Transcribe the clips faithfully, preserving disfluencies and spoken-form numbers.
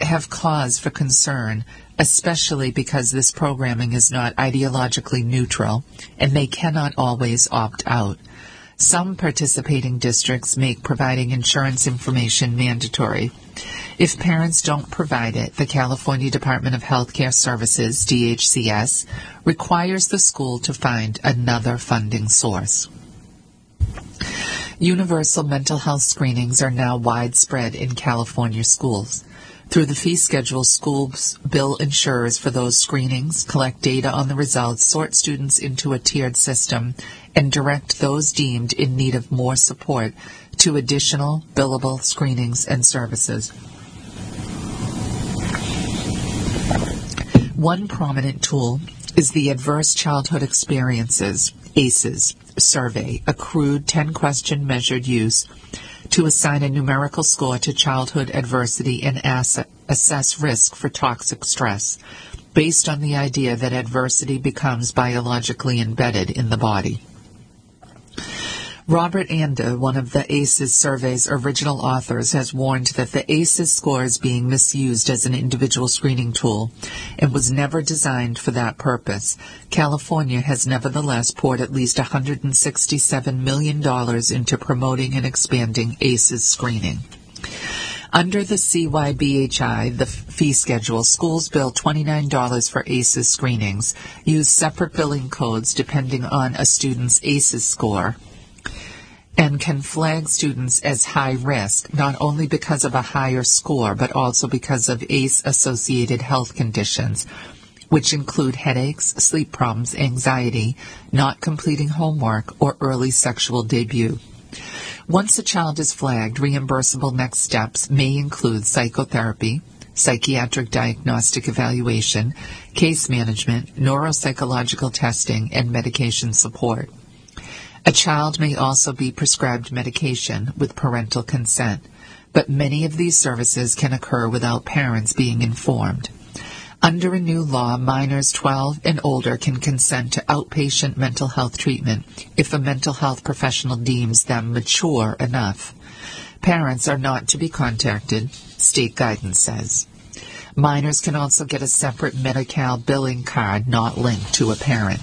have cause for concern, especially because this programming is not ideologically neutral and they cannot always opt out. Some participating districts make providing insurance information mandatory. If parents don't provide it, the California Department of Health Care Services, D H C S, requires the school to find another funding source. Universal mental health screenings are now widespread in California schools. Through the fee schedule, schools bill insurers for those screenings, collect data on the results, sort students into a tiered system, and direct those deemed in need of more support to additional billable screenings and services. One prominent tool is the Adverse Childhood Experiences, A C Es, survey, a crude ten-question measured use to assign a numerical score to childhood adversity and ass- assess risk for toxic stress, based on the idea that adversity becomes biologically embedded in the body. Robert Anda, one of the A C Es survey's original authors, has warned that the A C Es score is being misused as an individual screening tool and was never designed for that purpose. California has nevertheless poured at least one hundred sixty-seven million dollars into promoting and expanding A C Es screening. Under the C Y B H I, the fee schedule, schools bill twenty-nine dollars for A C Es screenings, use separate billing codes depending on a student's A C Es score, and can flag students as high risk, not only because of a higher score, but also because of A C E-associated health conditions, which include headaches, sleep problems, anxiety, not completing homework, or early sexual debut. Once a child is flagged, reimbursable next steps may include psychotherapy, psychiatric diagnostic evaluation, case management, neuropsychological testing, and medication support. A child may also be prescribed medication with parental consent, but many of these services can occur without parents being informed. Under a new law, minors twelve and older can consent to outpatient mental health treatment if a mental health professional deems them mature enough. Parents are not to be contacted, state guidance says. Minors can also get a separate Medi-Cal billing card not linked to a parent.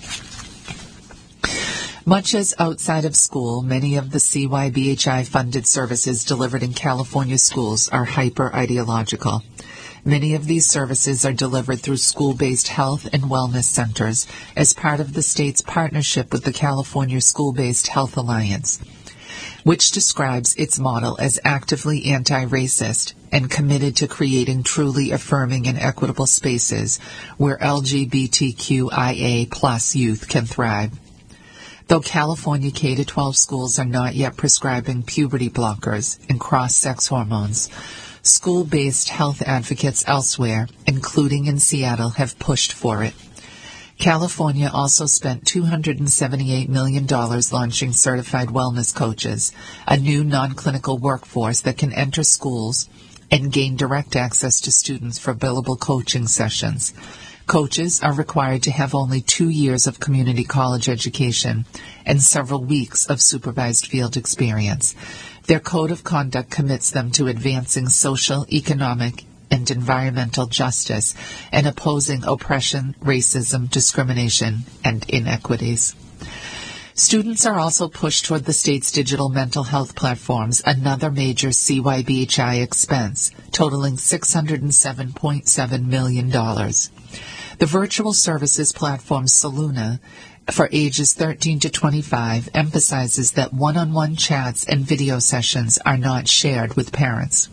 Much as outside of school, many of the C Y B H I-funded services delivered in California schools are hyper-ideological. Many of these services are delivered through school-based health and wellness centers as part of the state's partnership with the California School-Based Health Alliance, which describes its model as actively anti-racist and committed to creating truly affirming and equitable spaces where L G B T Q I A plus youth can thrive. Though California K through twelve schools are not yet prescribing puberty blockers and cross-sex hormones, school-based health advocates elsewhere, including in Seattle, have pushed for it. California also spent two hundred seventy-eight million dollars launching certified wellness coaches, a new non-clinical workforce that can enter schools and gain direct access to students for billable coaching sessions. Coaches are required to have only two years of community college education and several weeks of supervised field experience. Their code of conduct commits them to advancing social, economic, and environmental justice and opposing oppression, racism, discrimination, and inequities. Students are also pushed toward the state's digital mental health platforms, another major C Y B H I expense, totaling six hundred seven point seven million dollars. The virtual services platform Saluna, for ages thirteen to twenty-five, emphasizes that one-on-one chats and video sessions are not shared with parents.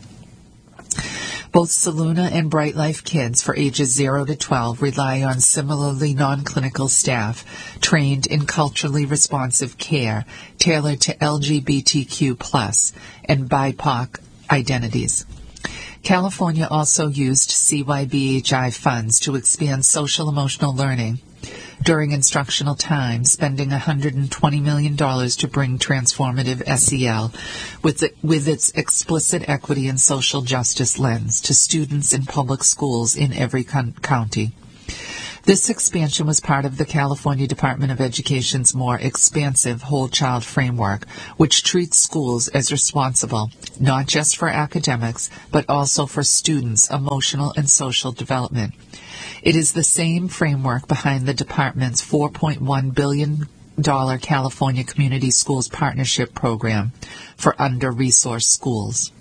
Both Saluna and Bright Life Kids for ages zero to twelve rely on similarly non-clinical staff trained in culturally responsive care tailored to L G B T Q plus and B I P O C identities. California also used C Y B H I funds to expand social-emotional learning during instructional time, spending one hundred twenty million dollars to bring transformative S E L with, it, with its explicit equity and social justice lens to students in public schools in every con- county. This expansion was part of the California Department of Education's more expansive whole child framework, which treats schools as responsible not just for academics, but also for students' emotional and social development. It is the same framework behind the department's four point one billion dollars California Community Schools Partnership Program for under-resourced schools.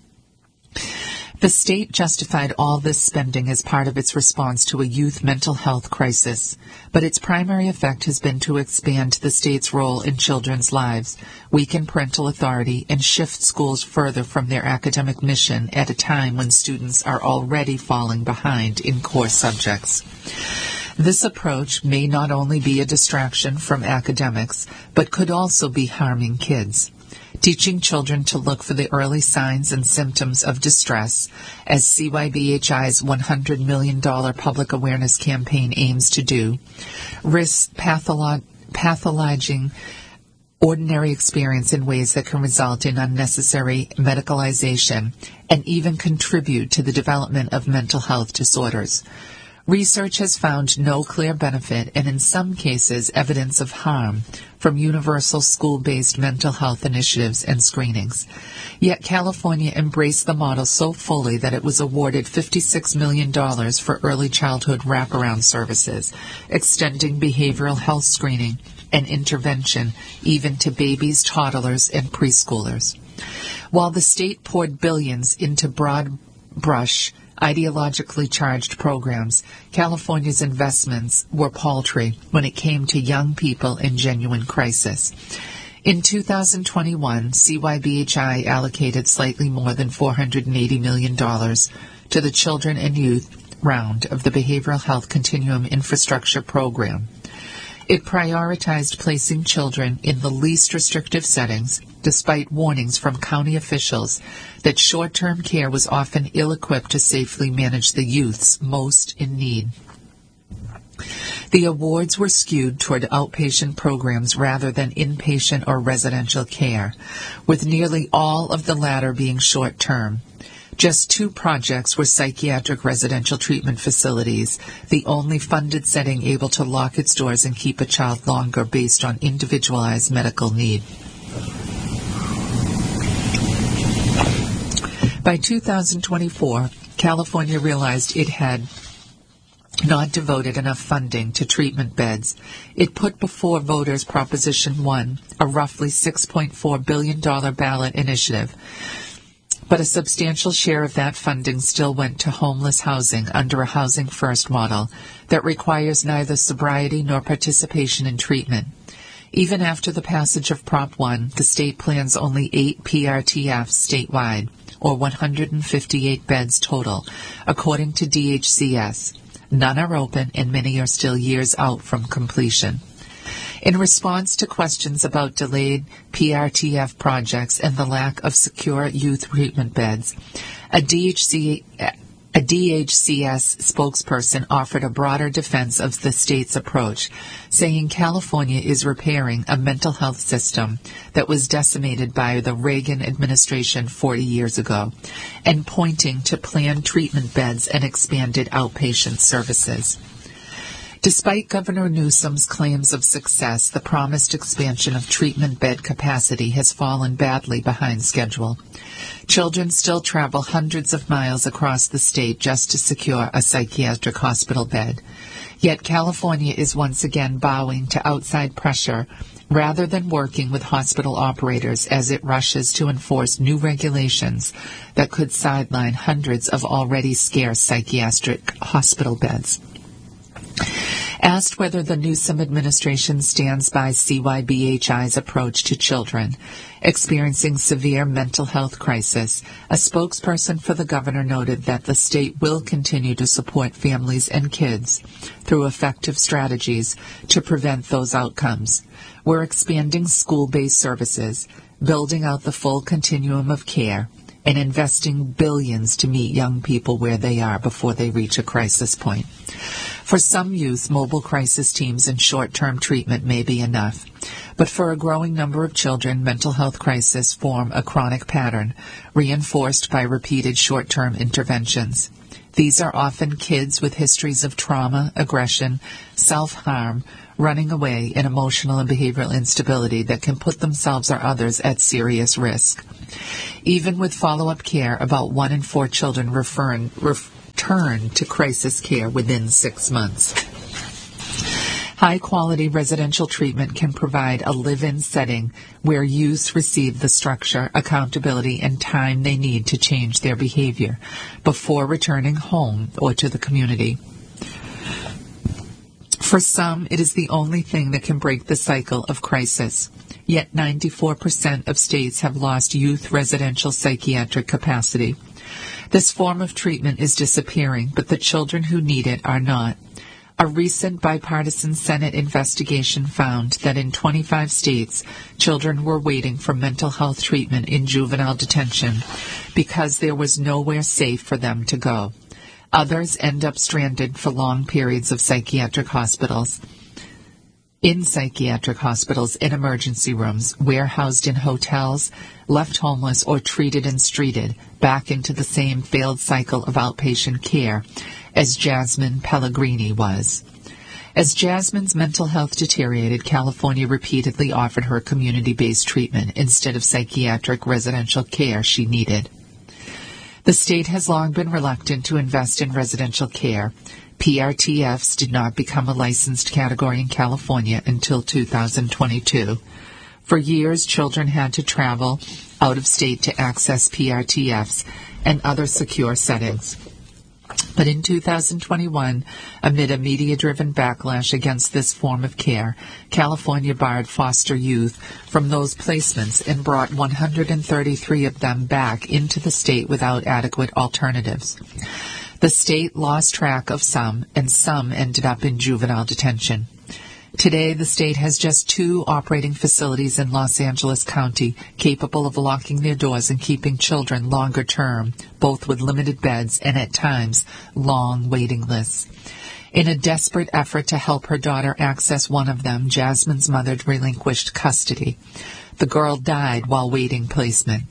The state justified all this spending as part of its response to a youth mental health crisis, but its primary effect has been to expand the state's role in children's lives, weaken parental authority, and shift schools further from their academic mission at a time when students are already falling behind in core subjects. This approach may not only be a distraction from academics, but could also be harming kids. Teaching children to look for the early signs and symptoms of distress, as C Y B H I's one hundred million dollars public awareness campaign aims to do, risks patholo- pathologizing ordinary experience in ways that can result in unnecessary medicalization and even contribute to the development of mental health disorders. Research has found no clear benefit and in some cases evidence of harm from universal school-based mental health initiatives and screenings. Yet California embraced the model so fully that it was awarded fifty-six million dollars for early childhood wraparound services, extending behavioral health screening and intervention even to babies, toddlers, and preschoolers. While the state poured billions into broad brush ideologically charged programs, California's investments were paltry when it came to young people in genuine crisis. In two thousand twenty-one, C Y B H I allocated slightly more than four hundred eighty million dollars to the Children and Youth round of the Behavioral Health Continuum Infrastructure Program. It prioritized placing children in the least restrictive settings, despite warnings from county officials that short-term care was often ill-equipped to safely manage the youths most in need. The awards were skewed toward outpatient programs rather than inpatient or residential care, with nearly all of the latter being short-term. Just two projects were psychiatric residential treatment facilities, the only funded setting able to lock its doors and keep a child longer based on individualized medical need. By two thousand twenty-four, California realized it had not devoted enough funding to treatment beds. It put before voters Proposition one, a roughly six point four billion dollars ballot initiative. But a substantial share of that funding still went to homeless housing under a Housing First model that requires neither sobriety nor participation in treatment. Even after the passage of Prop one, the state plans only eight P R T Fs statewide, or one hundred fifty-eight beds total, according to D H C S. None are open and many are still years out from completion. In response to questions about delayed P R T F projects and the lack of secure youth treatment beds, a D H C, a D H C S spokesperson offered a broader defense of the state's approach, saying California is repairing a mental health system that was decimated by the Reagan administration forty years ago, and pointing to planned treatment beds and expanded outpatient services. Despite Governor Newsom's claims of success, the promised expansion of treatment bed capacity has fallen badly behind schedule. Children still travel hundreds of miles across the state just to secure a psychiatric hospital bed. Yet California is once again bowing to outside pressure rather than working with hospital operators as it rushes to enforce new regulations that could sideline hundreds of already scarce psychiatric hospital beds. Asked whether the Newsom administration stands by C Y B H I's approach to children experiencing severe mental health crisis, a spokesperson for the governor noted that the state will continue to support families and kids through effective strategies to prevent those outcomes. We're expanding school-based services, building out the full continuum of care, and investing billions to meet young people where they are before they reach a crisis point. For some youth, mobile crisis teams and short-term treatment may be enough. But for a growing number of children, mental health crises form a chronic pattern, reinforced by repeated short-term interventions. These are often kids with histories of trauma, aggression, self-harm, running away, and emotional and behavioral instability that can put themselves or others at serious risk. Even with follow-up care, about one in four children referring, return to crisis care within six months. High-quality residential treatment can provide a live-in setting where youths receive the structure, accountability, and time they need to change their behavior before returning home or to the community. For some, it is the only thing that can break the cycle of crisis. Yet ninety-four percent of states have lost youth residential psychiatric capacity. This form of treatment is disappearing, but the children who need it are not. A recent bipartisan Senate investigation found that in twenty-five states, children were waiting for mental health treatment in juvenile detention because there was nowhere safe for them to go. Others end up stranded for long periods of psychiatric hospitals, in psychiatric hospitals, in emergency rooms, warehoused in hotels, left homeless, or treated and streeted, back into the same failed cycle of outpatient care as Jasmine Pellegrini was. As Jasmine's mental health deteriorated, California repeatedly offered her community-based treatment instead of psychiatric residential care she needed. The state has long been reluctant to invest in residential care. P R T Fs did not become a licensed category in California until two thousand twenty-two. For years, children had to travel out of state to access P R T Fs and other secure settings. But in two thousand twenty-one, amid a media-driven backlash against this form of care, California barred foster youth from those placements and brought one hundred thirty-three of them back into the state without adequate alternatives. The state lost track of some, and some ended up in juvenile detention. Today, the state has just two operating facilities in Los Angeles County capable of locking their doors and keeping children longer term, both with limited beds and, at times, long waiting lists. In a desperate effort to help her daughter access one of them, Jasmine's mother relinquished custody. The girl died while waiting placement.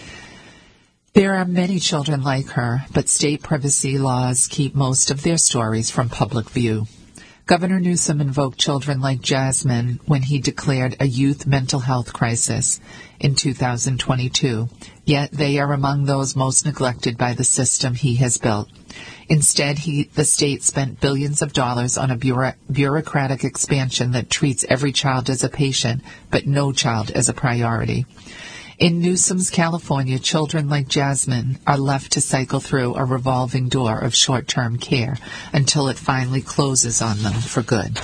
There are many children like her, but state privacy laws keep most of their stories from public view. Governor Newsom invoked children like Jasmine when he declared a youth mental health crisis in two thousand twenty-two, yet they are among those most neglected by the system he has built. Instead, he, the state spent billions of dollars on a bureau- bureaucratic expansion that treats every child as a patient, but no child as a priority. In Newsom's California, children like Jasmine are left to cycle through a revolving door of short-term care until it finally closes on them for good.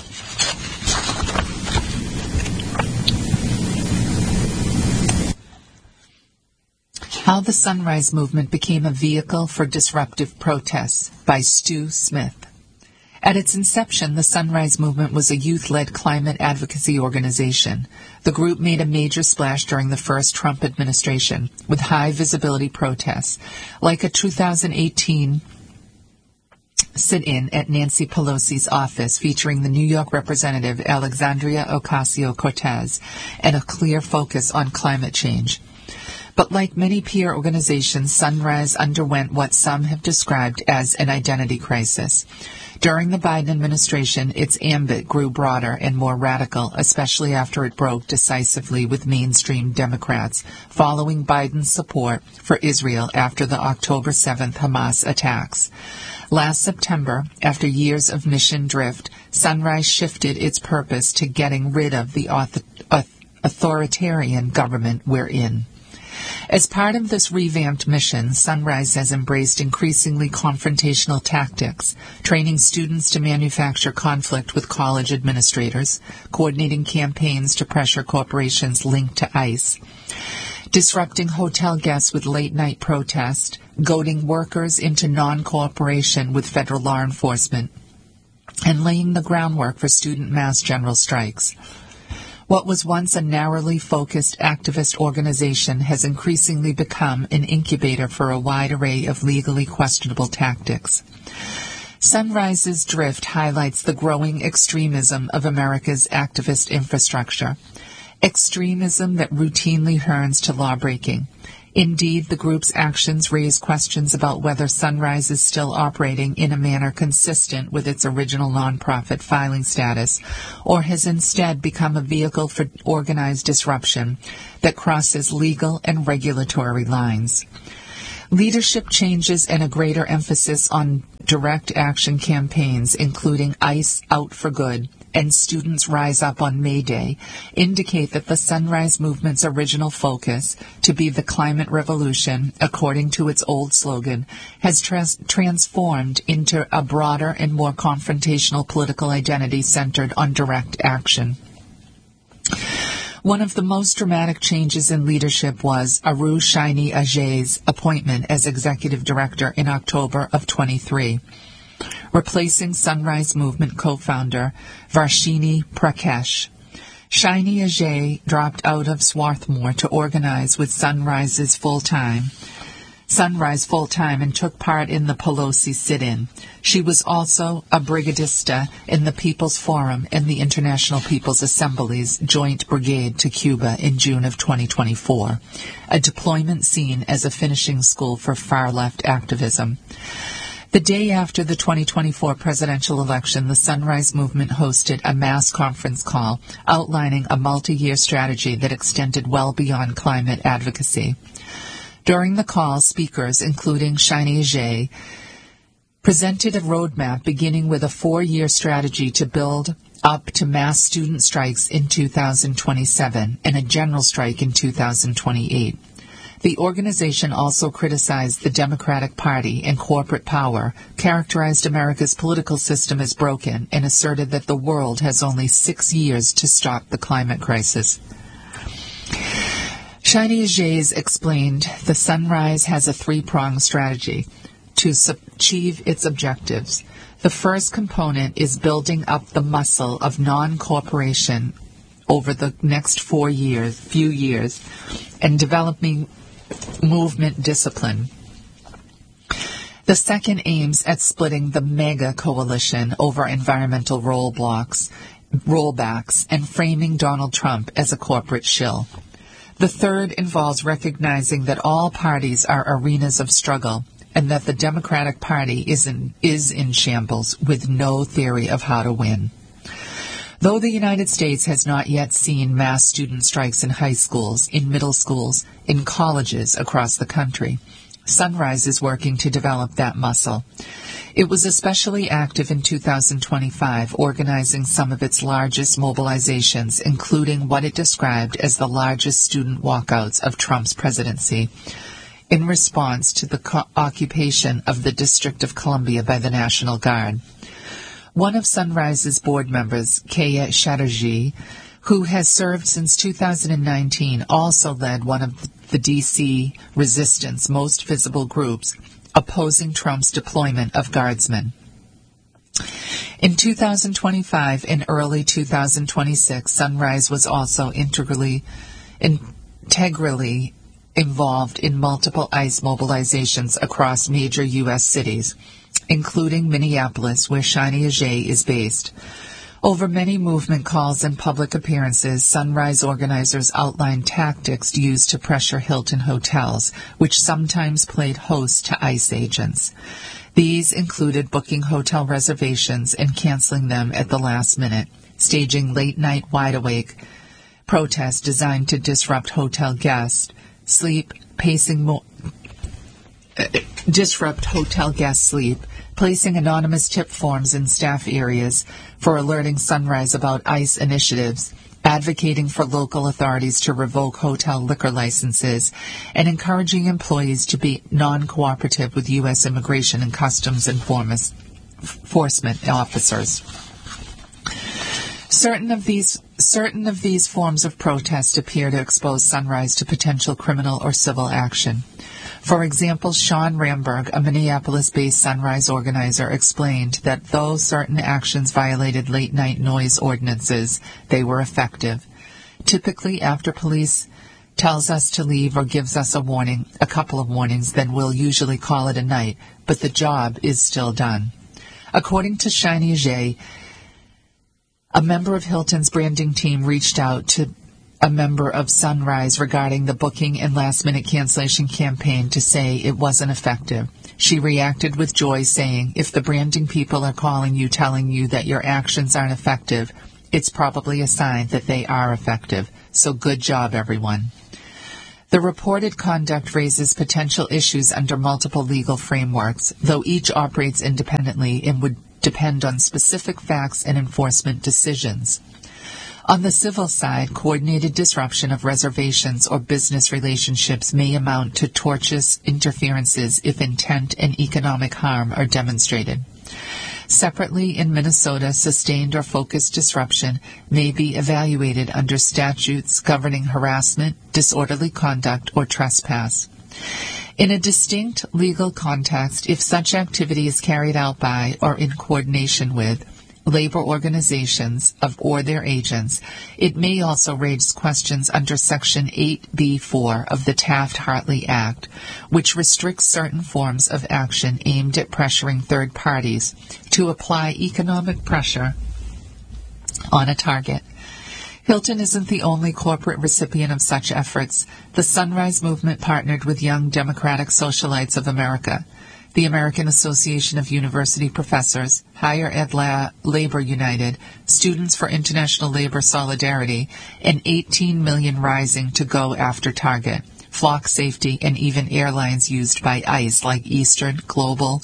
How the Sunrise Movement Became a Vehicle for Disruptive Protests by Stu Smith. At its inception, the Sunrise Movement was a youth-led climate advocacy organization. The group made a major splash during the first Trump administration with high-visibility protests, like a two thousand eighteen sit-in at Nancy Pelosi's office featuring the New York Representative Alexandria Ocasio-Cortez and a clear focus on climate change. But like many peer organizations, Sunrise underwent what some have described as an identity crisis. During the Biden administration, its ambit grew broader and more radical, especially after it broke decisively with mainstream Democrats, following Biden's support for Israel after the October seventh Hamas attacks. Last September, after years of mission drift, Sunrise shifted its purpose to getting rid of the author- authoritarian government we're in. As part of this revamped mission, Sunrise has embraced increasingly confrontational tactics, training students to manufacture conflict with college administrators, coordinating campaigns to pressure corporations linked to ICE, disrupting hotel guests with late-night protest, goading workers into non-cooperation with federal law enforcement, and laying the groundwork for student mass general strikes. What was once a narrowly focused activist organization has increasingly become an incubator for a wide array of legally questionable tactics. Sunrise's drift highlights the growing extremism of America's activist infrastructure. extremism that routinely turns to lawbreaking. Indeed, the group's actions raise questions about whether Sunrise is still operating in a manner consistent with its original nonprofit filing status, or has instead become a vehicle for organized disruption that crosses legal and regulatory lines. Leadership changes and a greater emphasis on direct action campaigns, including ICE Out for Good and Students Rise Up on May Day, indicate that the Sunrise Movement's original focus, to be the climate revolution, according to its old slogan, has trans- transformed into a broader and more confrontational political identity centered on direct action. One of the most dramatic changes in leadership was Aru Shiny Ajay's appointment as executive director in October of twenty-three, replacing Sunrise Movement co-founder Varshini Prakash. Shiny Ajay dropped out of Swarthmore to organize with Sunrise's full-time Sunrise full-time and took part in the Pelosi sit-in. She was also a brigadista in the People's Forum and the International People's Assembly's Joint Brigade to Cuba in June of twenty twenty-four, a deployment seen as a finishing school for far-left activism. The day after the twenty twenty-four presidential election, the Sunrise Movement hosted a mass conference call outlining a multi-year strategy that extended well beyond climate advocacy. During the call, speakers, including Shiny Ajay, presented a roadmap beginning with a four-year strategy to build up to mass student strikes in two thousand twenty-seven and a general strike in two thousand twenty-eight. The organization also criticized the Democratic Party and corporate power, characterized America's political system as broken, and asserted that the world has only six years to stop the climate crisis. Shiny Ajay explained the Sunrise has a three-pronged strategy to achieve its objectives. The first component is building up the muscle of non-cooperation over the next four years, few years, and developing movement discipline. The second aims at splitting the mega coalition over environmental rollblocks, rollbacks and framing Donald Trump as a corporate shill. The third involves recognizing that all parties are arenas of struggle and that the Democratic Party is in, is in shambles with no theory of how to win. Though the United States has not yet seen mass student strikes in high schools, in middle schools, in colleges across the country, Sunrise is working to develop that muscle. It was especially active in two thousand twenty-five, organizing some of its largest mobilizations, including what it described as the largest student walkouts of Trump's presidency, in response to the co- occupation of the District of Columbia by the National Guard. One of Sunrise's board members, Kaya Chatterjee, who has served since two thousand nineteen, also led one of the D C resistance most visible groups opposing Trump's deployment of guardsmen. In two thousand twenty-five and early two thousand twenty-six, Sunrise was also integrally, integrally involved in multiple ICE mobilizations across major U S cities, including Minneapolis, where Shiny Ajay is based. Over many movement calls and public appearances, Sunrise organizers outlined tactics used to pressure Hilton hotels, which sometimes played host to ICE agents. These included booking hotel reservations and canceling them at the last minute, staging late-night wide-awake protests designed to disrupt hotel guests, sleep, pacing mo- uh, disrupt hotel guest sleep, placing anonymous tip forms in staff areas for alerting Sunrise about ICE initiatives, advocating for local authorities to revoke hotel liquor licenses, and encouraging employees to be non-cooperative with U S Immigration and Customs Enforcement officers. Certain of these certain of these forms of protest appear to expose Sunrise to potential criminal or civil action. For example, Sean Ramberg, a Minneapolis-based Sunrise organizer, explained that though certain actions violated late-night noise ordinances, they were effective. Typically, after police tells us to leave or gives us a warning, a couple of warnings, then we'll usually call it a night, but the job is still done. According to Shiny Ajay, a member of Hilton's branding team reached out to a member of Sunrise regarding the booking and last-minute cancellation campaign to say it wasn't effective. She reacted with joy, saying, "If the branding people are calling you telling you that your actions aren't effective, it's probably a sign that they are effective. So good job, everyone." The reported conduct raises potential issues under multiple legal frameworks, though each operates independently and would depend on specific facts and enforcement decisions. On the civil side, coordinated disruption of reservations or business relationships may amount to tortious interferences if intent and economic harm are demonstrated. Separately, in Minnesota, sustained or focused disruption may be evaluated under statutes governing harassment, disorderly conduct, or trespass. In a distinct legal context, if such activity is carried out by or in coordination with labor organizations of or their agents, it may also raise questions under Section eight B four of the Taft-Hartley Act, which restricts certain forms of action aimed at pressuring third parties to apply economic pressure on a target. Hilton isn't the only corporate recipient of such efforts. The Sunrise Movement partnered with Young Democratic Socialites of America, the American Association of University Professors, Higher Ed La- Labor United, Students for International Labor Solidarity, and eighteen million Rising to go after Target, Flock Safety, and even airlines used by ICE like Eastern, Global,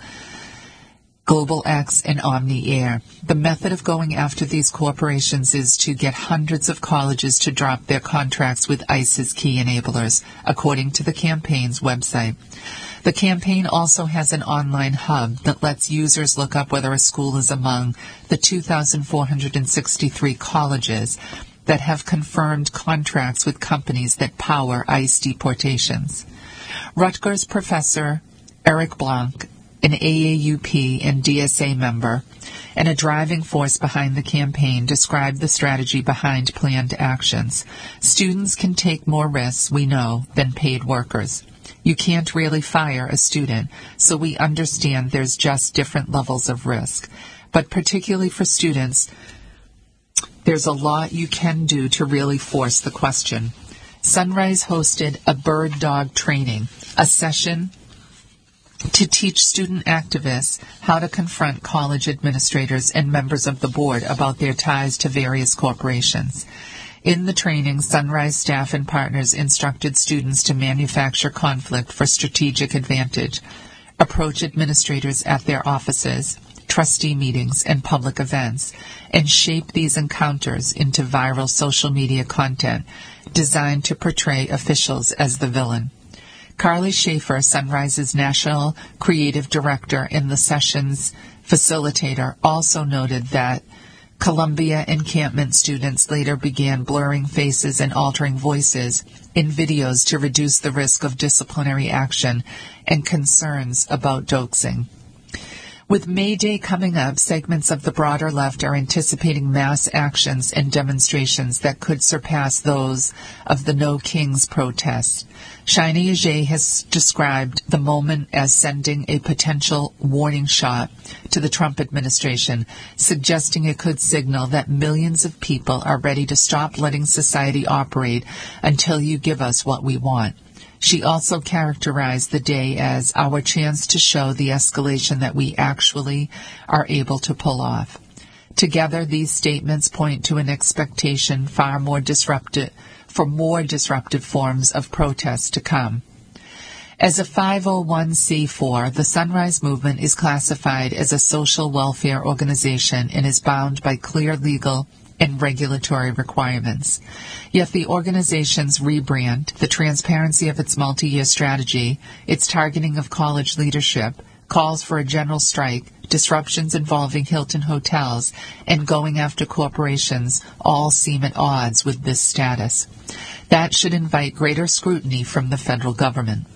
Global X, and Omni Air. The method of going after these corporations is to get hundreds of colleges to drop their contracts with ICE's key enablers, according to the campaign's website. The campaign also has an online hub that lets users look up whether a school is among the two thousand four hundred sixty-three colleges that have confirmed contracts with companies that power ICE deportations. Rutgers professor Eric Blanc, an A A U P and D S A member, and a driving force behind the campaign, described the strategy behind planned actions. Students can take more risks, we know, than paid workers. You can't really fire a student, so we understand there's just different levels of risk. But particularly for students, there's a lot you can do to really force the question. Sunrise hosted a bird dog training, a session to teach student activists how to confront college administrators and members of the board about their ties to various corporations. In the training, Sunrise staff and partners instructed students to manufacture conflict for strategic advantage, approach administrators at their offices, trustee meetings, and public events, and shape these encounters into viral social media content designed to portray officials as the villain. Carly Schaefer, Sunrise's national creative director and the session's facilitator, also noted that Columbia encampment students later began blurring faces and altering voices in videos to reduce the risk of disciplinary action and concerns about doxing. With May Day coming up, segments of the broader left are anticipating mass actions and demonstrations that could surpass those of the No Kings protests. Shiny Ajay has described the moment as sending a potential warning shot to the Trump administration, suggesting it could signal that millions of people are ready to stop letting society operate until you give us what we want. She also characterized the day as our chance to show the escalation that we actually are able to pull off. Together, these statements point to an expectation far more disruptive, for more disruptive forms of protest to come. As a five oh one c four, the Sunrise Movement is classified as a social welfare organization and is bound by clear legal and regulatory requirements. Yet the organization's rebrand, the transparency of its multi-year strategy, its targeting of college leadership, calls for a general strike, disruptions involving Hilton hotels, and going after corporations all seem at odds with this status. That should invite greater scrutiny from the federal government.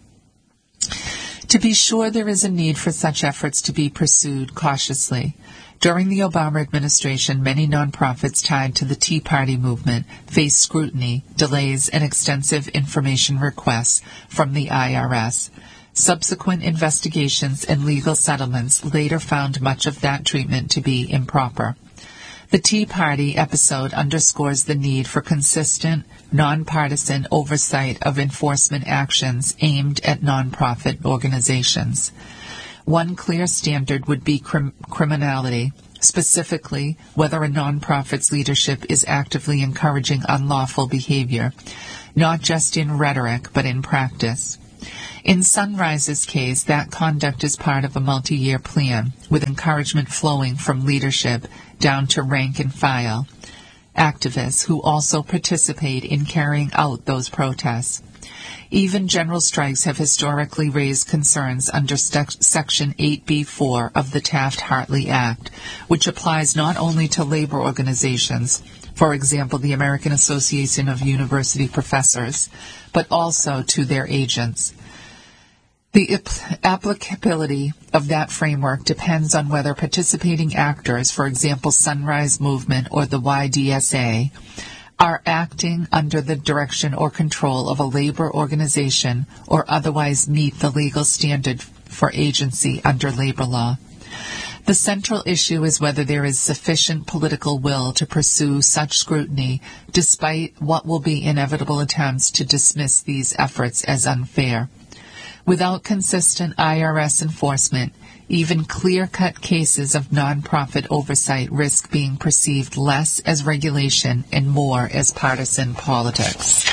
To be sure, there is a need for such efforts to be pursued cautiously. During the Obama administration, many nonprofits tied to the Tea Party movement faced scrutiny, delays, and extensive information requests from the I R S. Subsequent investigations and legal settlements later found much of that treatment to be improper. The Tea Party episode underscores the need for consistent, nonpartisan oversight of enforcement actions aimed at nonprofit organizations. One clear standard would be crim- criminality, specifically whether a nonprofit's leadership is actively encouraging unlawful behavior, not just in rhetoric but in practice. In Sunrise's case, that conduct is part of a multi-year plan, with encouragement flowing from leadership down to rank and file activists who also participate in carrying out those protests. Even general strikes have historically raised concerns under st- Section eight B four of the Taft-Hartley Act, which applies not only to labor organizations, for example, the American Association of University Professors, but also to their agents. The ap- applicability of that framework depends on whether participating actors, for example, Sunrise Movement or the Y D S A, are acting under the direction or control of a labor organization or otherwise meet the legal standard for agency under labor law. The central issue is whether there is sufficient political will to pursue such scrutiny, despite what will be inevitable attempts to dismiss these efforts as unfair. Without consistent I R S enforcement, even clear-cut cases of nonprofit oversight risk being perceived less as regulation and more as partisan politics.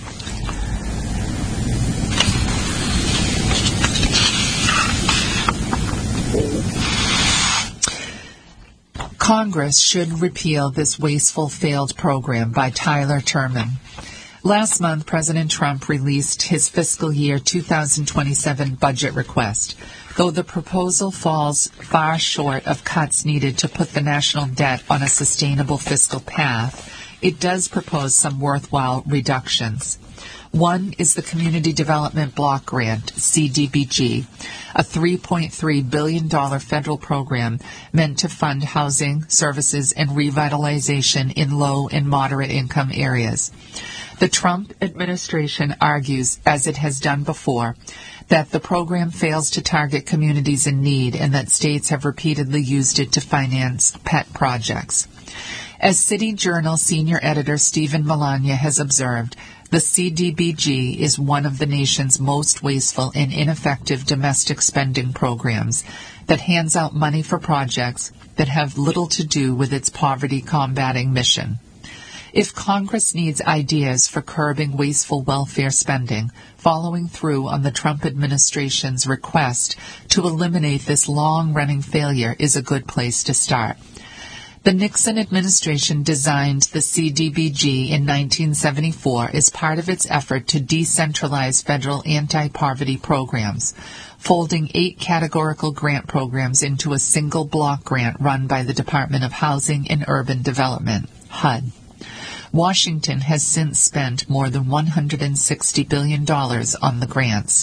Congress should repeal this wasteful failed program by Tyler Turman. Last month, President Trump released his fiscal year two thousand twenty-seven budget request. Though the proposal falls far short of cuts needed to put the national debt on a sustainable fiscal path, it does propose some worthwhile reductions. One is the Community Development Block Grant, C D B G, a three point three billion dollars federal program meant to fund housing, services, and revitalization in low and moderate income areas. The Trump administration argues, as it has done before, that the program fails to target communities in need and that states have repeatedly used it to finance pet projects. As City Journal senior editor Stephen Malania has observed, the C D B G is one of the nation's most wasteful and ineffective domestic spending programs that hands out money for projects that have little to do with its poverty-combating mission. If Congress needs ideas for curbing wasteful welfare spending, following through on the Trump administration's request to eliminate this long-running failure is a good place to start. The Nixon administration designed the C D B G in nineteen seventy-four as part of its effort to decentralize federal anti-poverty programs, folding eight categorical grant programs into a single block grant run by the Department of Housing and Urban Development, H U D. Washington has since spent more than one hundred sixty billion dollars on the grants.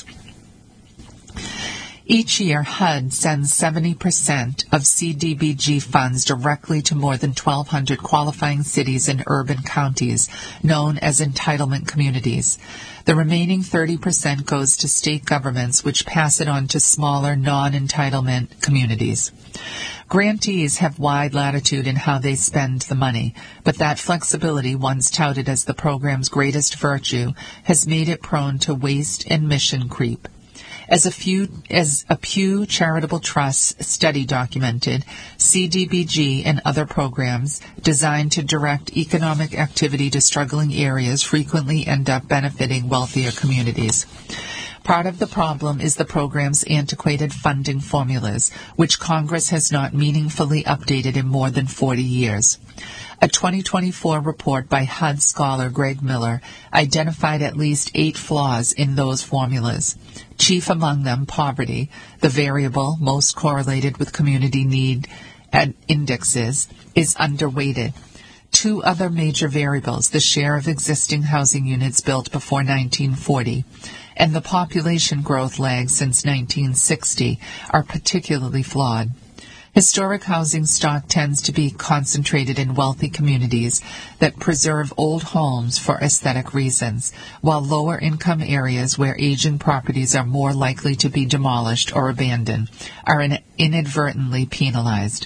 Each year, H U D sends seventy percent of C D B G funds directly to more than twelve hundred qualifying cities and urban counties, known as entitlement communities. The remaining thirty percent goes to state governments, which pass it on to smaller, non-entitlement communities. Grantees have wide latitude in how they spend the money, but that flexibility, once touted as the program's greatest virtue, has made it prone to waste and mission creep. As a, few, as a Pew Charitable Trust study documented, C D B G and other programs designed to direct economic activity to struggling areas frequently end up benefiting wealthier communities. Part of the problem is the program's antiquated funding formulas, which Congress has not meaningfully updated in more than forty years. A twenty twenty-four report by H U D scholar Greg Miller identified at least eight flaws in those formulas. Chief among them, poverty, the variable most correlated with community need and indexes, is underweighted. Two other major variables, the share of existing housing units built before nineteen forty and the population growth lag since nineteen sixty, are particularly flawed. Historic housing stock tends to be concentrated in wealthy communities that preserve old homes for aesthetic reasons, while lower income areas where aging properties are more likely to be demolished or abandoned are in- inadvertently penalized.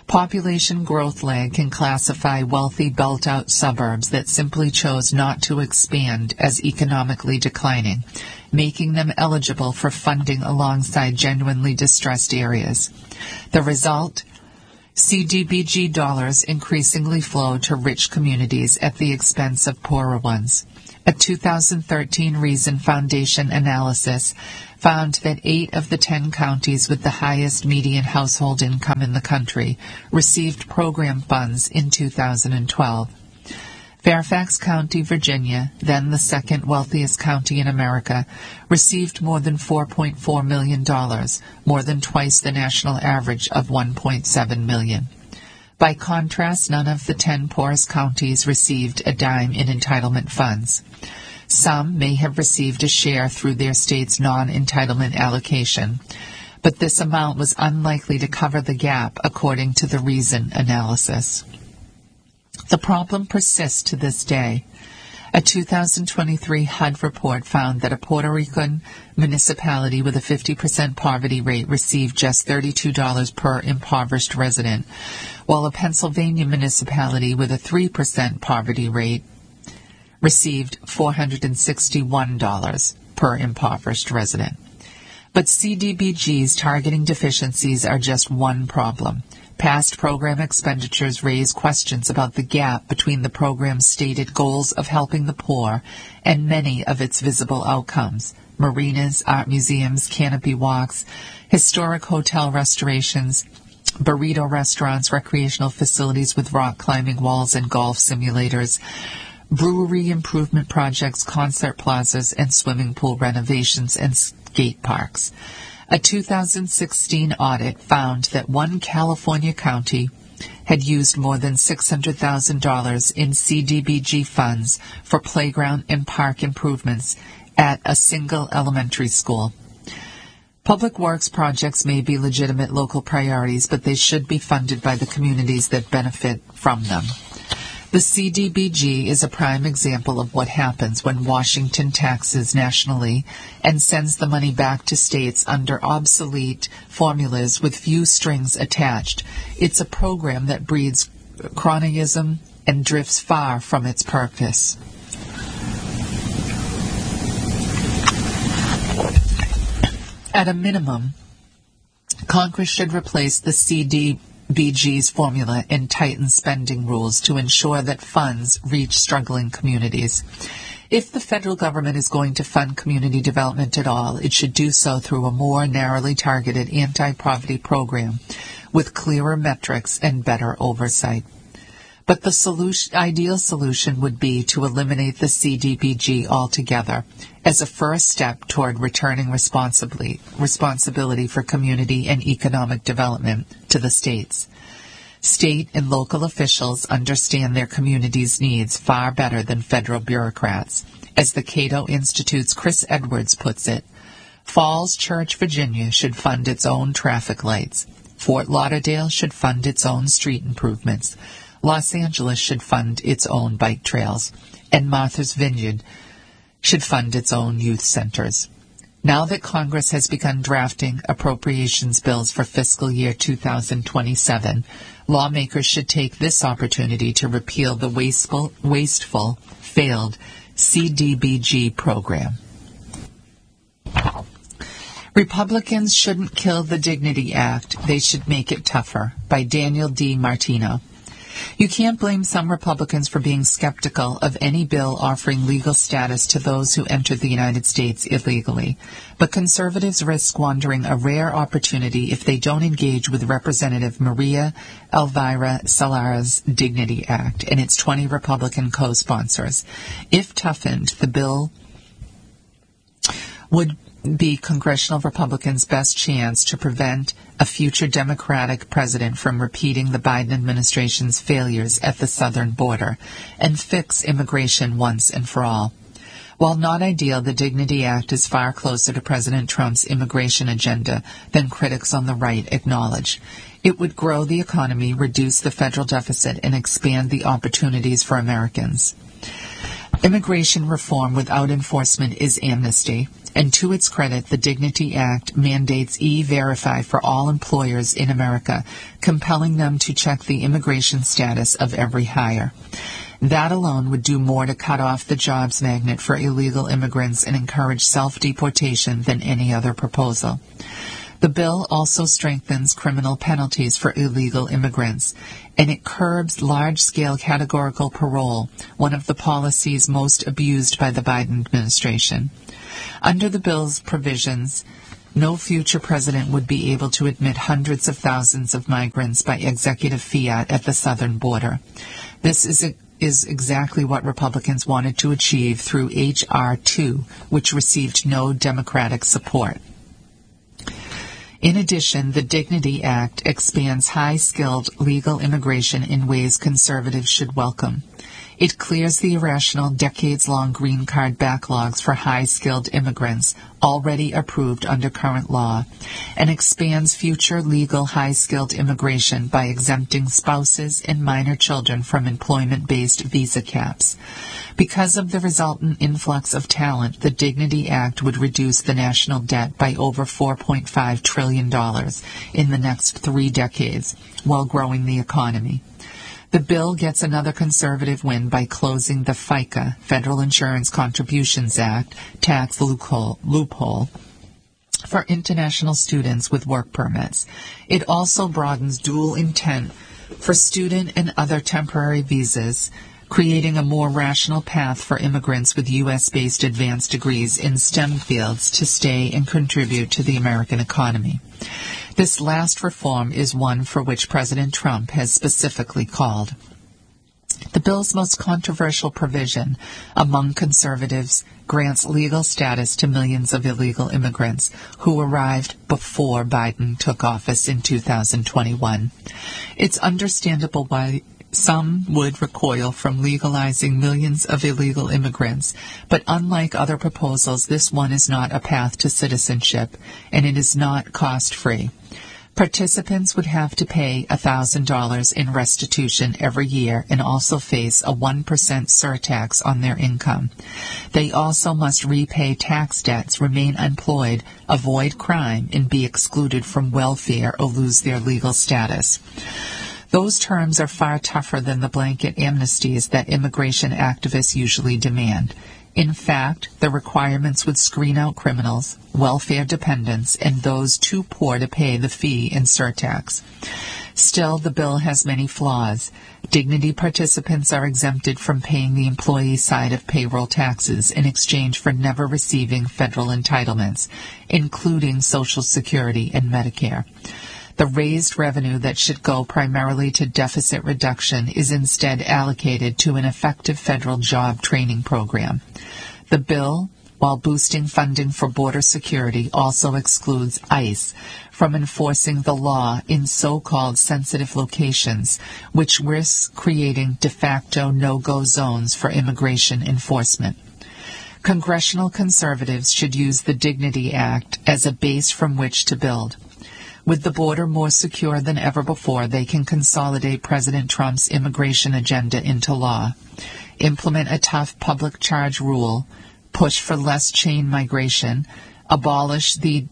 Population growth lag can classify wealthy built-out suburbs that simply chose not to expand as economically declining, making them eligible for funding alongside genuinely distressed areas. The result? C D B G dollars increasingly flow to rich communities at the expense of poorer ones. A two thousand thirteen Reason Foundation analysis found that eight of the ten counties with the highest median household income in the country received program funds in two thousand twelve. Fairfax County, Virginia, then the second wealthiest county in America, received more than four point four million dollars, more than twice the national average of one point seven million dollars. By contrast, none of the ten poorest counties received a dime in entitlement funds. Some may have received a share through their state's non-entitlement allocation, but this amount was unlikely to cover the gap, according to the Reason analysis. The problem persists to this day. A two thousand twenty-three H U D report found that a Puerto Rican municipality with a fifty percent poverty rate received just thirty-two dollars per impoverished resident, while a Pennsylvania municipality with a three percent poverty rate received four hundred sixty-one dollars per impoverished resident. But C D B G's targeting deficiencies are just one problem. Past program expenditures raise questions about the gap between the program's stated goals of helping the poor and many of its visible outcomes: marinas, art museums, canopy walks, historic hotel restorations, burrito restaurants, recreational facilities with rock climbing walls and golf simulators, brewery improvement projects, concert plazas, and swimming pool renovations and skate parks. A two thousand sixteen audit found that one California county had used more than six hundred thousand dollars in C D B G funds for playground and park improvements at a single elementary school. Public works projects may be legitimate local priorities, but they should be funded by the communities that benefit from them. The C D B G is a prime example of what happens when Washington taxes nationally and sends the money back to states under obsolete formulas with few strings attached. It's a program that breeds cronyism and drifts far from its purpose. At a minimum, Congress should replace the C D B G's formula and tighten spending rules to ensure that funds reach struggling communities. If the federal government is going to fund community development at all, it should do so through a more narrowly targeted anti-poverty program with clearer metrics and better oversight. But the solution, ideal solution would be to eliminate the C D B G altogether as a first step toward returning responsibly, responsibility for community and economic development to the states. State and local officials understand their communities' needs far better than federal bureaucrats. As the Cato Institute's Chris Edwards puts it, Falls Church, Virginia should fund its own traffic lights. Fort Lauderdale should fund its own street improvements. Los Angeles should fund its own bike trails, and Martha's Vineyard should fund its own youth centers. Now that Congress has begun drafting appropriations bills for fiscal year two thousand twenty-seven, lawmakers should take this opportunity to repeal the wasteful, wasteful, failed C D B G program. Republicans shouldn't kill the Dignity Act. They should make it tougher. By Daniel D. Martino. You can't blame some Republicans for being skeptical of any bill offering legal status to those who entered the United States illegally. But conservatives risk squandering a rare opportunity if they don't engage with Representative Maria Elvira Salara's Dignity Act and its twenty Republican co-sponsors. If toughened, the bill would be congressional Republicans' best chance to prevent a future Democratic president from repeating the Biden administration's failures at the southern border and fix immigration once and for all. While not ideal, the Dignity Act is far closer to President Trump's immigration agenda than critics on the right acknowledge. It would grow the economy, reduce the federal deficit, and expand the opportunities for Americans. Immigration reform without enforcement is amnesty. And to its credit, the Dignity Act mandates E-Verify for all employers in America, compelling them to check the immigration status of every hire. That alone would do more to cut off the jobs magnet for illegal immigrants and encourage self-deportation than any other proposal. The bill also strengthens criminal penalties for illegal immigrants, and it curbs large-scale categorical parole, one of the policies most abused by the Biden administration. Under the bill's provisions, no future president would be able to admit hundreds of thousands of migrants by executive fiat at the southern border. This is a is exactly what Republicans wanted to achieve through H R two, which received no Democratic support. In addition, the Dignity Act expands high-skilled legal immigration in ways conservatives should welcome. It clears the irrational, decades-long green card backlogs for high-skilled immigrants already approved under current law, and expands future legal high-skilled immigration by exempting spouses and minor children from employment-based visa caps. Because of the resultant influx of talent, the Dignity Act would reduce the national debt by over four point five trillion dollars in the next three decades, while growing the economy. The bill gets another conservative win by closing the FICA, Federal Insurance Contributions Act, tax loophole, loophole for international students with work permits. It also broadens dual intent for student and other temporary visas, creating a more rational path for immigrants with U S-based advanced degrees in STEM fields to stay and contribute to the American economy. This last reform is one for which President Trump has specifically called. The bill's most controversial provision among conservatives grants legal status to millions of illegal immigrants who arrived before Biden took office in two thousand twenty-one. It's understandable why some would recoil from legalizing millions of illegal immigrants, but unlike other proposals, this one is not a path to citizenship, and it is not cost-free. Participants would have to pay one thousand dollars in restitution every year and also face a one percent surtax on their income. They also must repay tax debts, remain employed, avoid crime, and be excluded from welfare or lose their legal status. Those terms are far tougher than the blanket amnesties that immigration activists usually demand. In fact, the requirements would screen out criminals, welfare dependents, and those too poor to pay the fee and surtax. Still, the bill has many flaws. Dignity participants are exempted from paying the employee side of payroll taxes in exchange for never receiving federal entitlements, including Social Security and Medicare. The raised revenue that should go primarily to deficit reduction is instead allocated to an effective federal job training program. The bill, while boosting funding for border security, also excludes ICE from enforcing the law in so-called sensitive locations, which risks creating de facto no-go zones for immigration enforcement. Congressional conservatives should use the Dignity Act as a base from which to build. With the border more secure than ever before, they can consolidate President Trump's immigration agenda into law, implement a tough public charge rule, push for less chain migration, abolish the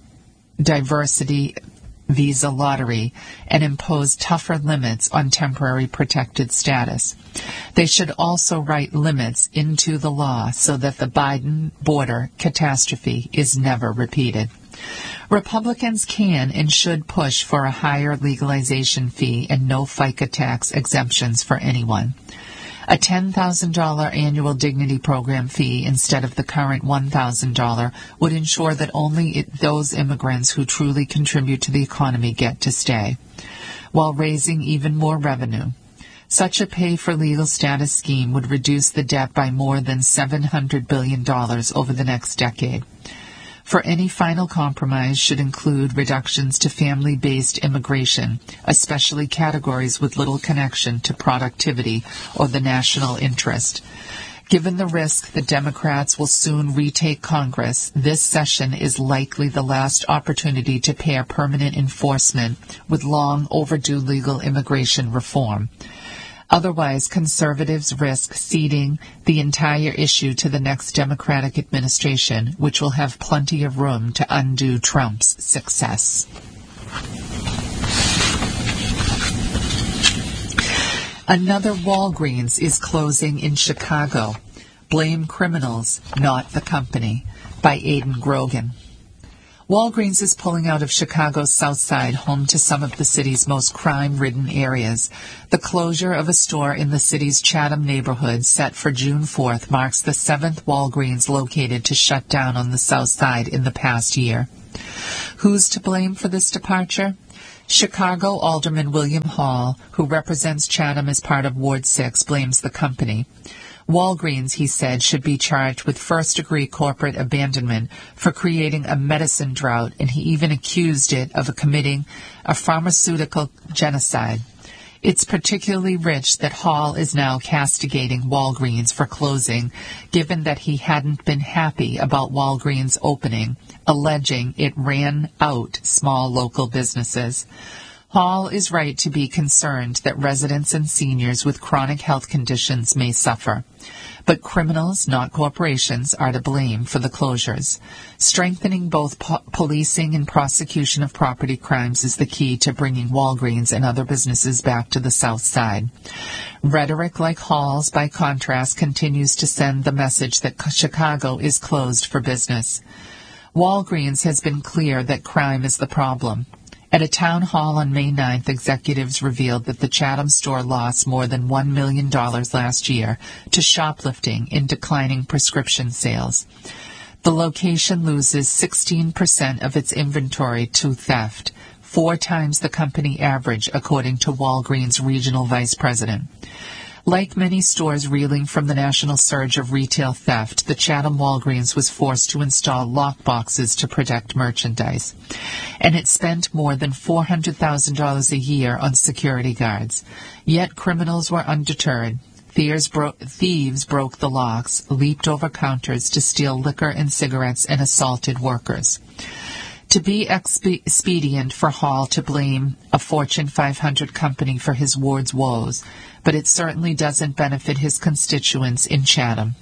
diversity visa lottery, and impose tougher limits on temporary protected status. They should also write limits into the law so that the Biden border catastrophe is never repeated. Republicans can and should push for a higher legalization fee and no FICA tax exemptions for anyone. A ten thousand dollars annual dignity program fee instead of the current one thousand dollars would ensure that only it, those immigrants who truly contribute to the economy get to stay, while raising even more revenue. Such a pay-for-legal status scheme would reduce the debt by more than seven hundred billion dollars over the next decade. For any final compromise should include reductions to family-based immigration, especially categories with little connection to productivity or the national interest. Given the risk that Democrats will soon retake Congress, this session is likely the last opportunity to pair permanent enforcement with long overdue legal immigration reform. Otherwise, conservatives risk ceding the entire issue to the next Democratic administration, which will have plenty of room to undo Trump's success. Another Walgreens is closing in Chicago. Blame criminals, not the company, by Aidan Grogan. Walgreens is pulling out of Chicago's South Side, home to some of the city's most crime-ridden areas. The closure of a store in the city's Chatham neighborhood, set for June fourth, marks the seventh Walgreens located to shut down on the South Side in the past year. Who's to blame for this departure? Chicago Alderman William Hall, who represents Chatham as part of Ward six, blames the company. Walgreens, he said, should be charged with first-degree corporate abandonment for creating a medicine drought, and he even accused it of committing a pharmaceutical genocide. It's particularly rich that Hall is now castigating Walgreens for closing, given that he hadn't been happy about Walgreens opening, alleging it ran out small local businesses. Hall is right to be concerned that residents and seniors with chronic health conditions may suffer. But criminals, not corporations, are to blame for the closures. Strengthening both po- policing and prosecution of property crimes is the key to bringing Walgreens and other businesses back to the South Side. Rhetoric like Hall's, by contrast, continues to send the message that Chicago is closed for business. Walgreens has been clear that crime is the problem. At a town hall on May ninth, executives revealed that the Chatham store lost more than one million dollars last year to shoplifting and declining prescription sales. The location loses sixteen percent of its inventory to theft, four times the company average, according to Walgreens' regional vice president. Like many stores reeling from the national surge of retail theft, the Chatham Walgreens was forced to install lockboxes to protect merchandise. And it spent more than four hundred thousand dollars a year on security guards. Yet criminals were undeterred. Thieves, bro- thieves broke the locks, leaped over counters to steal liquor and cigarettes, and assaulted workers. To be expedient for Hall to blame a Fortune five hundred company for his ward's woes, but it certainly doesn't benefit his constituents in Chatham.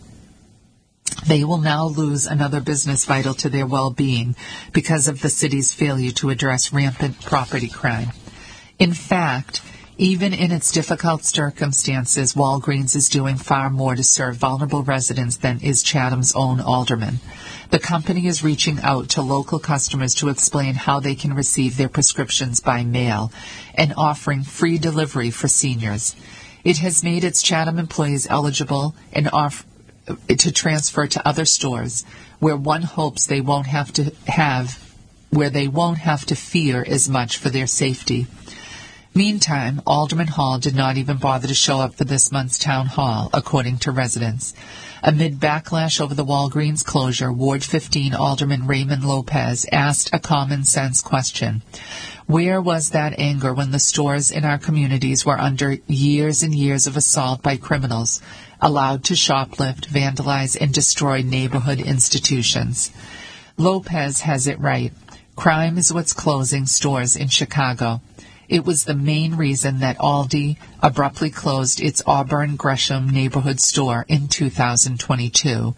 They will now lose another business vital to their well-being because of the city's failure to address rampant property crime. In fact, even in its difficult circumstances, Walgreens is doing far more to serve vulnerable residents than is Chatham's own alderman. The company is reaching out to local customers to explain how they can receive their prescriptions by mail and offering free delivery for seniors. It has made its Chatham employees eligible and off- to transfer to other stores where one hopes they won't have to have, where they won't have to fear as much for their safety. Meantime, Alderman Hall did not even bother to show up for this month's town hall, according to residents. Amid backlash over the Walgreens closure, Ward fifteen Alderman Raymond Lopez asked a common-sense question. Where was that anger when the stores in our communities were under years and years of assault by criminals, allowed to shoplift, vandalize, and destroy neighborhood institutions? Lopez has it right. Crime is what's closing stores in Chicago. It was the main reason that Aldi abruptly closed its Auburn Gresham neighborhood store in two thousand twenty-two.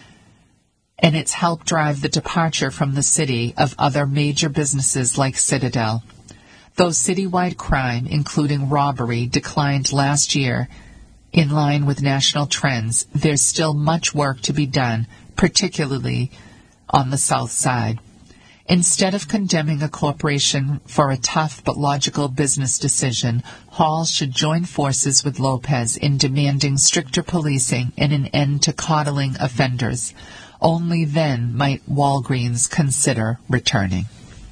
And it's helped drive the departure from the city of other major businesses like Citadel. Though citywide crime, including robbery, declined last year in line with national trends, there's still much work to be done, particularly on the South Side. Instead of condemning a corporation for a tough but logical business decision, Hall should join forces with Lopez in demanding stricter policing and an end to coddling offenders. Only then might Walgreens consider returning.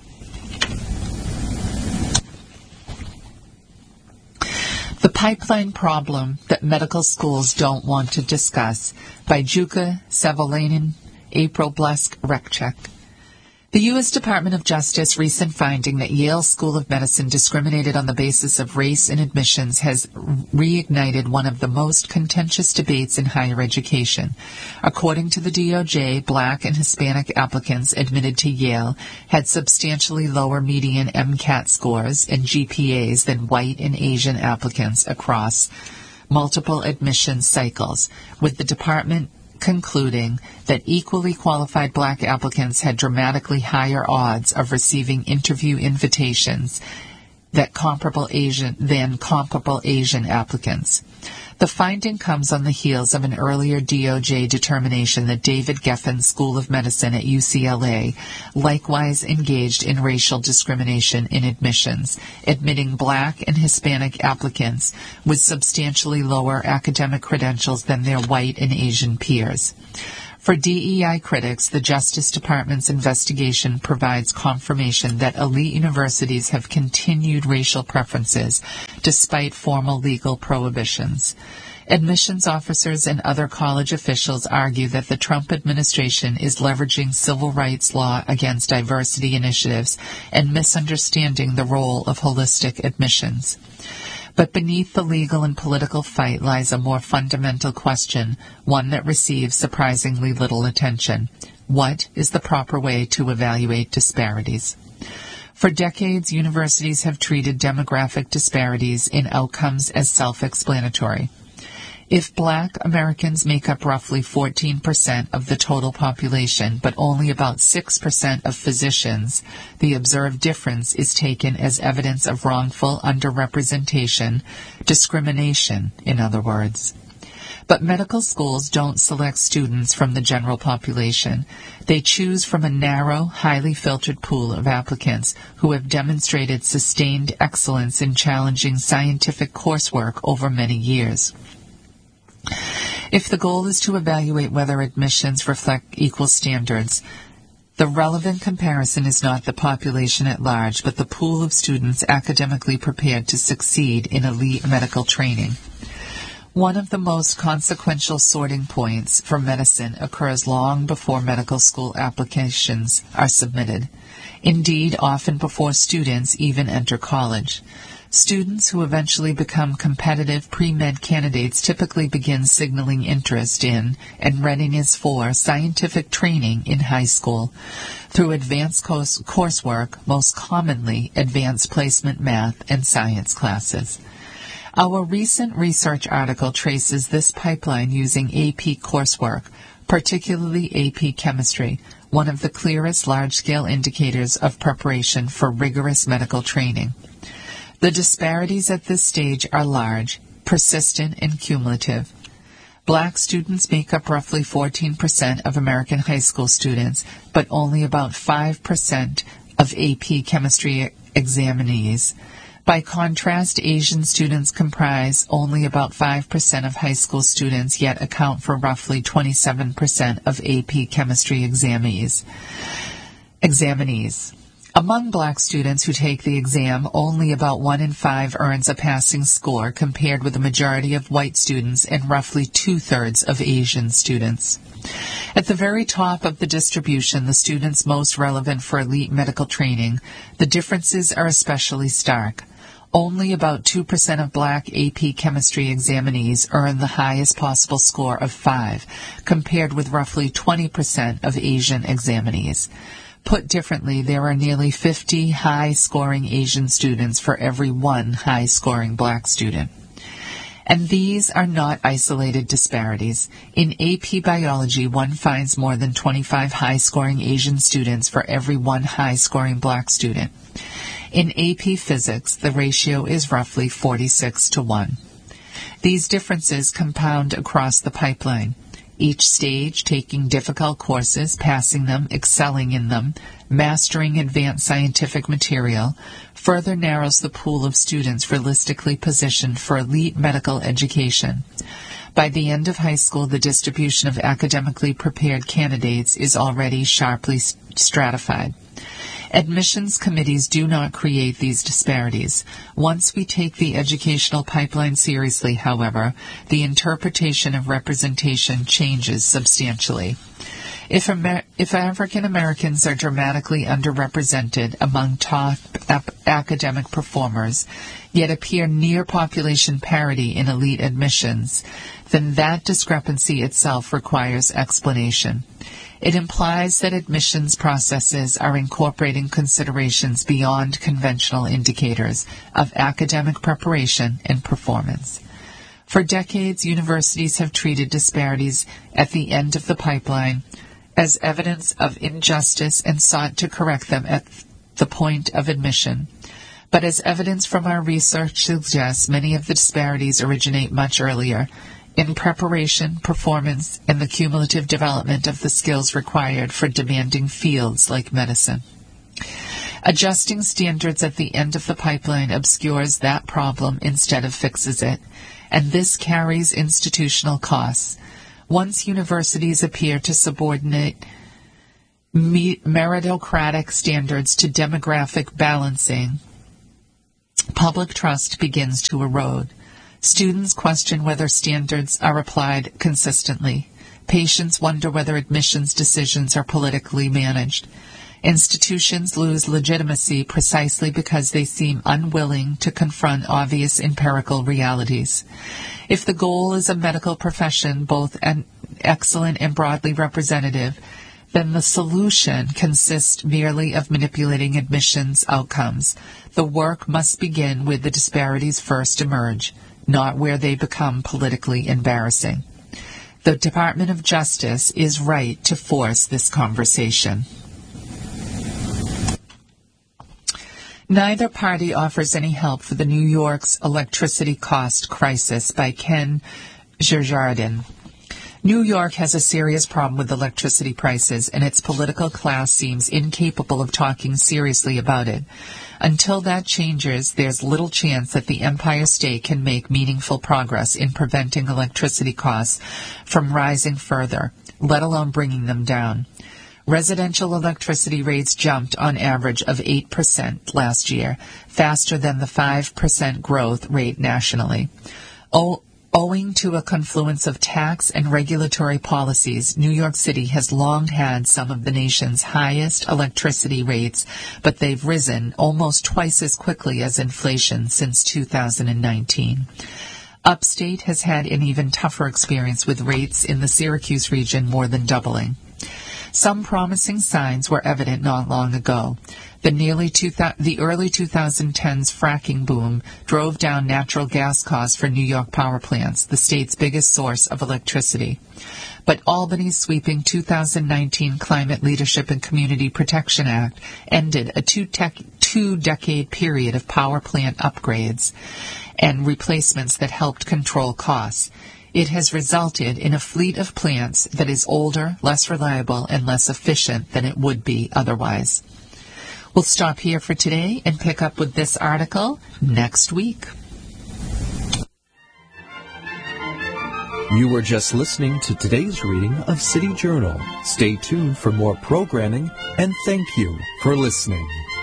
The Pipeline Problem That Medical Schools Don't Want to Discuss by Juka Savolainen, April Blesk Rekchek. The U S Department of Justice recent finding that Yale School of Medicine discriminated on the basis of race in admissions has reignited one of the most contentious debates in higher education. According to the D O J, Black and Hispanic applicants admitted to Yale had substantially lower median MCAT scores and G P As than white and Asian applicants across multiple admission cycles, with the department concluding that equally qualified Black applicants had dramatically higher odds of receiving interview invitations that comparable Asian, than comparable Asian applicants. The finding comes on the heels of an earlier D O J determination that David Geffen School of Medicine at U C L A likewise engaged in racial discrimination in admissions, admitting Black and Hispanic applicants with substantially lower academic credentials than their white and Asian peers. For D E I critics, the Justice Department's investigation provides confirmation that elite universities have continued racial preferences despite formal legal prohibitions. Admissions officers and other college officials argue that the Trump administration is leveraging civil rights law against diversity initiatives and misunderstanding the role of holistic admissions. But beneath the legal and political fight lies a more fundamental question, one that receives surprisingly little attention. What is the proper way to evaluate disparities? For decades, universities have treated demographic disparities in outcomes as self-explanatory. If Black Americans make up roughly fourteen percent of the total population, but only about six percent of physicians, the observed difference is taken as evidence of wrongful underrepresentation, discrimination, in other words. But medical schools don't select students from the general population. They choose from a narrow, highly filtered pool of applicants who have demonstrated sustained excellence in challenging scientific coursework over many years. If the goal is to evaluate whether admissions reflect equal standards, the relevant comparison is not the population at large, but the pool of students academically prepared to succeed in elite medical training. One of the most consequential sorting points for medicine occurs long before medical school applications are submitted. Indeed, often before students even enter college. Students who eventually become competitive pre-med candidates typically begin signaling interest in and readiness for scientific training in high school through advanced course coursework, most commonly advanced placement math and science classes. Our recent research article traces this pipeline using A P coursework, particularly A P chemistry, one of the clearest large-scale indicators of preparation for rigorous medical training. The disparities at this stage are large, persistent, and cumulative. Black students make up roughly fourteen percent of American high school students, but only about five percent of A P chemistry examinees. By contrast, Asian students comprise only about five percent of high school students, yet account for roughly twenty-seven percent of A P chemistry examinees. examinees. Among Black students who take the exam, only about one in five earns a passing score, compared with the majority of white students and roughly two-thirds of Asian students. At the very top of the distribution, the students most relevant for elite medical training, the differences are especially stark. Only about two percent of Black A P chemistry examinees earn the highest possible score of five, compared with roughly twenty percent of Asian examinees. Put differently, there are nearly fifty high-scoring Asian students for every one high-scoring Black student. And these are not isolated disparities. In A P biology, one finds more than twenty-five high-scoring Asian students for every one high-scoring Black student. In A P physics, the ratio is roughly forty-six to one. These differences compound across the pipeline. Each stage taking difficult courses, passing them, excelling in them, mastering advanced scientific material, further narrows the pool of students realistically positioned for elite medical education. By the end of high school, the distribution of academically prepared candidates is already sharply stratified. Admissions committees do not create these disparities. Once we take the educational pipeline seriously, however, the interpretation of representation changes substantially. If, Amer- if African Americans are dramatically underrepresented among top ap- academic performers, yet appear near population parity in elite admissions, then that discrepancy itself requires explanation. It implies that admissions processes are incorporating considerations beyond conventional indicators of academic preparation and performance. For decades, universities have treated disparities at the end of the pipeline as evidence of injustice and sought to correct them at the point of admission. But as evidence from our research suggests, many of the disparities originate much earlier, in preparation, performance, and the cumulative development of the skills required for demanding fields like medicine. Adjusting standards at the end of the pipeline obscures that problem instead of fixes it, and this carries institutional costs. Once universities appear to subordinate meritocratic standards to demographic balancing, public trust begins to erode. Students question whether standards are applied consistently. Patients wonder whether admissions decisions are politically managed. Institutions lose legitimacy precisely because they seem unwilling to confront obvious empirical realities. If the goal is a medical profession both an excellent and broadly representative, then the solution consists merely of manipulating admissions outcomes. The work must begin where the disparities first emerge, not where they become politically embarrassing. The Department of Justice is right to force this conversation. Neither party offers any help for the New York's electricity cost crisis by Ken Djurgården. New York has a serious problem with electricity prices, and its political class seems incapable of talking seriously about it. Until that changes, there's little chance that the Empire State can make meaningful progress in preventing electricity costs from rising further, let alone bringing them down. Residential electricity rates jumped on average of eight percent last year, faster than the five percent growth rate nationally. O- owing to a confluence of tax and regulatory policies, New York City has long had some of the nation's highest electricity rates, but they've risen almost twice as quickly as inflation since two thousand nineteen. Upstate has had an even tougher experience, with rates in the Syracuse region more than doubling. Some promising signs were evident not long ago. The nearly two th- the early twenty tens fracking boom drove down natural gas costs for New York power plants, the state's biggest source of electricity. But Albany's sweeping two thousand nineteen Climate Leadership and Community Protection Act ended a two tech, two-decade period of power plant upgrades and replacements that helped control costs. It has resulted in a fleet of plants that is older, less reliable, and less efficient than it would be otherwise. We'll stop here for today and pick up with this article next week. You were just listening to today's reading of City Journal. Stay tuned for more programming, and thank you for listening.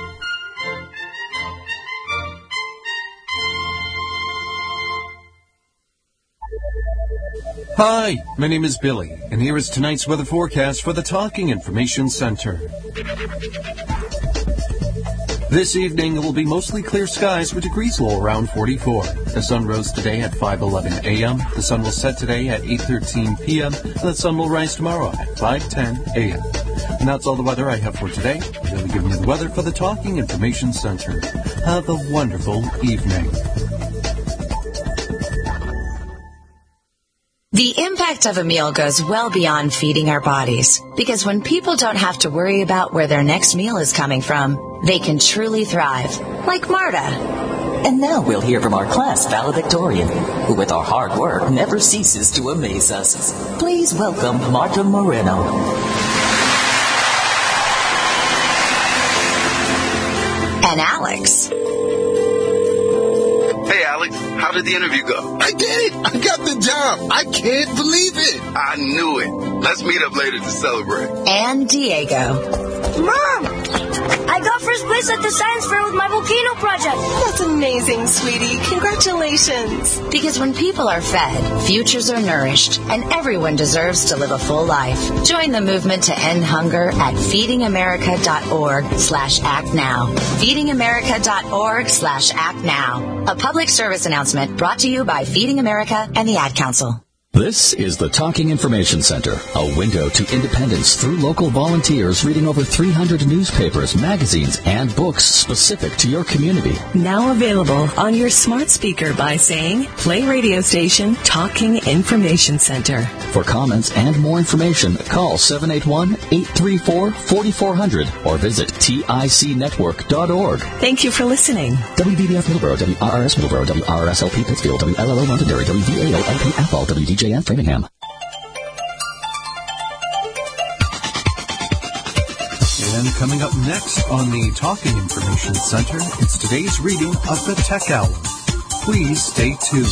Hi, my name is Billy, and here is tonight's weather forecast for the Talking Information Center. This evening, it will be mostly clear skies with degrees low around forty-four. The sun rose today at five eleven a.m. The sun will set today at eight thirteen p.m. And the sun will rise tomorrow at five ten a.m. And that's all the weather I have for today. I'm going to give you the weather for the Talking Information Center. Have a wonderful evening. The impact of a meal goes well beyond feeding our bodies, because when people don't have to worry about where their next meal is coming from, they can truly thrive, like Marta. And now we'll hear from our class valedictorian, who with our hard work never ceases to amaze us. Please welcome Marta Moreno. And Alex. Hey, Alex, how did the interview go? I did it! I got the job! I can't believe it! I knew it. Let's meet up later to celebrate. And Diego. Mom! I got first place at the science fair with my volcano project. That's amazing, sweetie. Congratulations. Because when people are fed, futures are nourished, and everyone deserves to live a full life. Join the movement to end hunger at feedingamerica.org slash act now. feedingamerica.org slash act now. A public service announcement brought to you by Feeding America and the Ad Council. This is the Talking Information Center, a window to independence through local volunteers reading over three hundred newspapers, magazines, and books specific to your community. Now available on your smart speaker by saying, play radio station Talking Information Center. For comments and more information, call seven eight one, eight three four, four four zero zero or visit tic network dot org. Thank you for listening. W B B F Middleborough, W R R S Middleborough, W R R S L P Pittsfield, W L L O Londonderry, W V A O L P Athol, W D J and Framingham. And coming up next on the Talking Information Center, it's today's reading of the Tech Hour. Please stay tuned.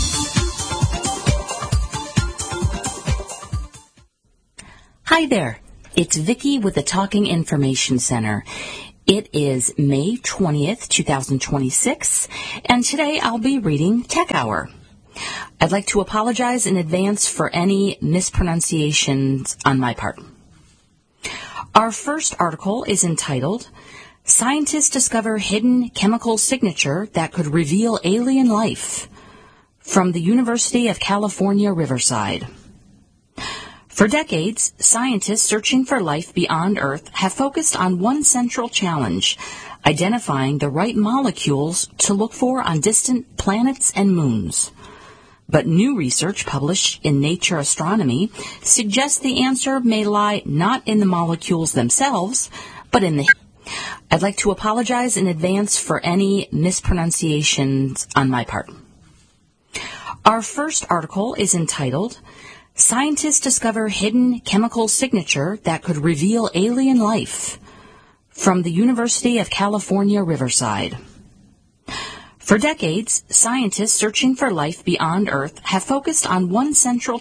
Hi there. It's Vicki with the Talking Information Center. It is May twentieth, twenty twenty-six, and today I'll be reading Tech Hour. I'd like to apologize in advance for any mispronunciations on my part. Our first article is entitled, Scientists Discover Hidden Chemical Signature That Could Reveal Alien Life, from the University of California, Riverside. For decades, scientists searching for life beyond Earth have focused on one central challenge, identifying the right molecules to look for on distant planets and moons. But new research published in Nature Astronomy suggests the answer may lie not in the molecules themselves, but in the... I'd like to apologize in advance for any mispronunciations on my part. Our first article is entitled, Scientists Discover Hidden Chemical Signature That Could Reveal Alien Life, from the University of California, Riverside. For decades, scientists searching for life beyond Earth have focused on one central